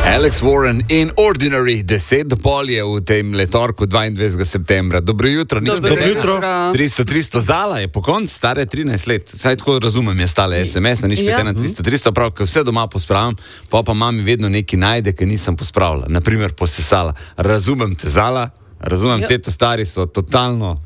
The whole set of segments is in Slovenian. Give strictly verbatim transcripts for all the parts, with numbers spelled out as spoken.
Alex Warren in Ordinary, deset do pol je v tem letorku dvaindvajsetega septembra. Dobro jutro, nič Dobro jutro. tristo tristo Zala je po koncu stare trinajst let. Vsaj tako razumem, je stale es em es, nič Ja. pet ena tristo tristo, prav, ko vse doma pospravim, pa pa mami vedno nekaj najde, ki nisem pospravila. Naprimer posesala. Razumem te, Zala, razumem, Ja. tete stari so totalno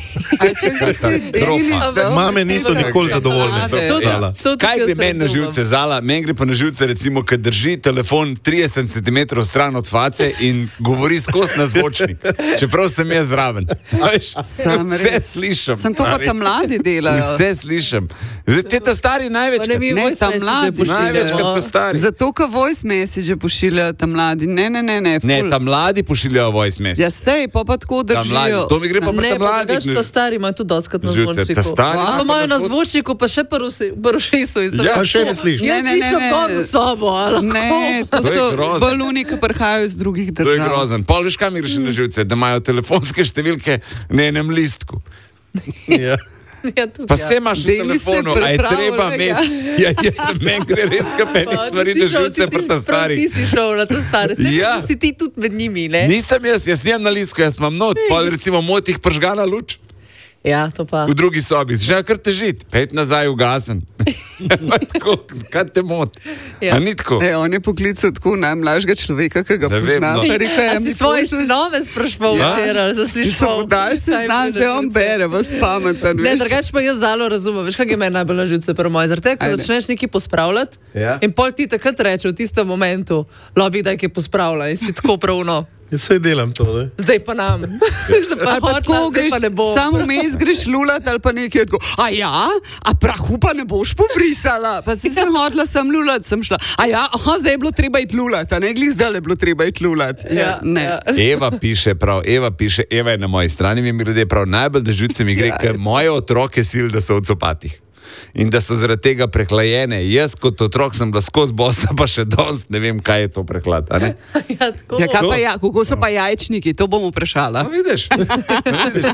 Katastrofa. Mame niso nikoli zadovoljne. To- Zala. to- to Kaj tudi gre jaz meni na razumem. živce, Zala? Meni gre pa na živce, recimo, kad drži telefon trideset centimetrov stran od face in govori skozi na zvočnik. Čeprav sem jaz zraven. Veš, Sam vse res. slišim. Sem to pa tam mladi delajo. Vse slišim. Zdaj, te ta stari največ. Pa ne mi Ne, voice tam message mladi. pošiljajo. Največkrat ta stari. Zato, ko voice message pošiljajo tam mladi. Ne, ne, ne, ne. Ne, ful. ta mladi pošiljajo voice message. Ja, sej, pa pa tako Ta mladi. držijo. To mi gre pa pri Ne, ta pa mladih. drugače ta stari imajo tudi doskrat na Živce, zvočniku. ta stari Ali ima pa imajo pa na na zvon- zvočniku, pa še porušiso. Ja, še ne slišiš. Jaz Ne, ne, ne, slišim ne. gor v sobo, ali Ne, to To je so grozno. baluni, ki prihajajo iz drugih To je držav. grozen. Pol veš, kam mi greš na živce, da imajo telefonske številke na enem listku. Ja. Ja, tudi Pa ja. se imaš v Deli se telefonu, a je pripravljenega. treba imeti. Ja, jaz meni gre res kapenih Pa, stvari ti na si šel- živce ti si- pri ta prav starih. Ti si šel na ta stari. Saj Ja. ja. si ti tudi med njimi, ne? Nisem jaz, jaz nimam na listku, jaz imam not, pa recimo motih pržgana luč Ja, to pa. v drugi sobi, že kar težit, pet nazaj ugasen. Tako, kaj te moti? Ja. A ni tako? E, on je poklical tako najmlajšega človeka, ki ga Ne vem, pozna. no. Pa rekel je, A si mi svoje pol- sinove sprašval Ja. včeraj, da si šel. Daj se zna, zdaj on bere, vas pameten. Ne, veš. drugače pa jaz zelo razumem. Veš, kaj je meni najbolj na živce pri moj? Zaradi tega, ko Ajde. začneš nekaj pospravljati Ja. in pol ti takrat reče v tistem momentu, lobi, da je pospravlja in si tako pravno. Jaz se delam to, ne? Zdaj pa nam. Zdaj pa Ali pa hotla, tako zdaj greš, pa ne bo. samo vmes greš lulat ali pa nekaj tako. A ja, a prahu pa ne boš pobrisala. Pa si sem hodila sem lulat, sem šla. A ja, aha, zdaj je bilo treba iti lulat, a ne glih zdaj je bilo treba iti lulat. Ja, ne. ja. Eva piše prav, Eva piše, Eva je na moji strani, mi grede prav najbolj, da živce mi gre, Ja, ker moje otroke sil, da so v copatih. In da so zaradi tega prehlajene. Jaz kot otrok sem bila skozi bosa, pa še dost ne vem, kaj je to prehlad. a ne? Ja, tako. Ja, kaj pa ja, kako so pa jajčniki, to bom vprašala. A vidiš? A vidiš?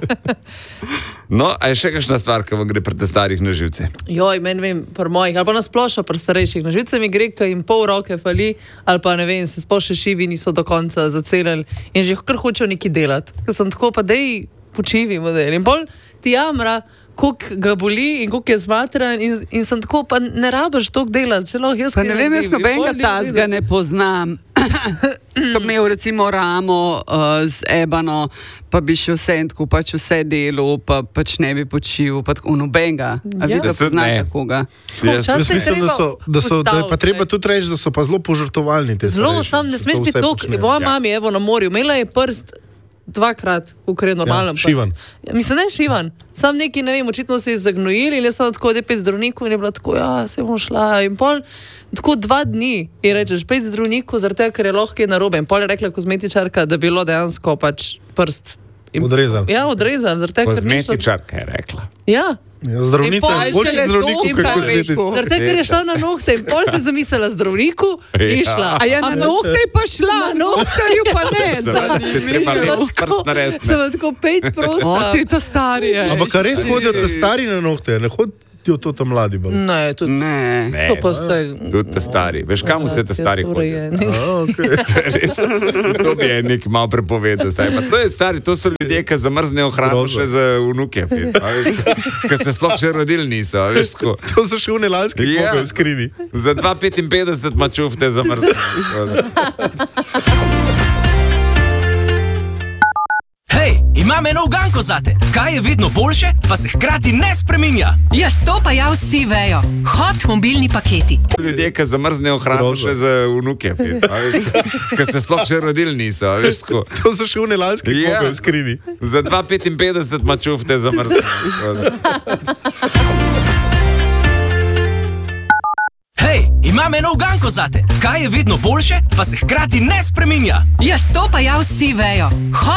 No, a je še kakšna stvar, ki vam gre pri te starih na živce? Joj, meni vem, pri mojih, ali pa nasplošno pri starejših. Na živce mi gre, ko jim pol roke fali, ali pa ne vem, se sploh še šivi niso do konca zacelili in že kar hočejo nekaj delati. Ker sem tako, pa dej počivi model. In pol ti jamra, koliko ga boli in koliko je zmatran in, in sem tako, pa ne rabiš toliko delati, celo jaz. Pa kaj ne vem, jaz naredim. In nobenega pol ni tazga videti. ne poznam. Ko bi imel recimo ramo uh, z ebano, pa bi še vse in tako pač vse delo, pa pač ne bi počil, pa tako nobenega. A Ja. vi ga Jaz tudi ne. poznate koga? Jaz, Čas Jaz je mislim, da, treba so, da, so, da je pa ustaviti, treba ne. tudi reči, da so pa zelo požrtovalni te Zelo, starejši, sam ne da smeš to biti vse tok. počnejo. Moja Ja. mama je evo na morju, imela je prst dvakrat, ukor je normalen. prst. šivan. Ja, mislim, ne šivan. Sam neki, ne vem, očitno se je zagnojil in jaz sem tako, da je pet zdravnikov in je bila tako, ja, se bom šla. In pol, tako dva dni in rečeš, pet zdravnikov, zaradi tega, ker je lahko narobe. In pol je rekla kozmetičarka, da je bilo dejansko pač prst. In, Odrezan. ja, odrezan, zaradi tega, ker ni šlo- kozmetičarka je rekla. Ja. Ja, zdravnica In pol je šele boljši to zdravnik, in kot pa kozmetic. rekel. Zaradi tega, ker je šla na nohte in pol se zamislila zdravniku in Ja. šla. A ja, na Ampak- nohte je pa šla, Na na nohte. nohtarju pa ne. Zaradi te treba Sem imeti tako- prst narediti, ne. Sem tako pet O, prosta. ti ta stari je. Ampak kar res hodijo te stari na nohte, ne hodijo to tam mladi. bolj. Ne, tudi Ne. Ne, to pa vse. tudi te stari. Veš, kam vse te stari hodijo? A, okay. Res, to bi je nek malo prepovedal. Zdaj. Pa to je stari, to so ljudje, ki zamrznejo hrano Grozno. še za vnuke. Ki se sploh še rodili niso. a Veš, tako. To so še v nelanski Ja. ja. skrini. Za dva petinpetdeset mačufte zamrznjene. Hej, imam eno uganko zate. Kaj je vedno boljše, pa se hkrati ne spreminja? Ja, to pa ja vsi vejo. Hot mobilni paketi. Ljudje, ki zamrznejo hrano Grozno. še za vnuke. Ki se sploh še rodili niso. a Veš, tako. To so še v nelanski Ja. ja. skrini. Za dva petinpetdeset mačufte zamrznjene. Hej, imam eno uganko zate. Kaj je vedno boljše, pa se hkrati ne spreminja? Ja, to pa ja vsi vejo. Hot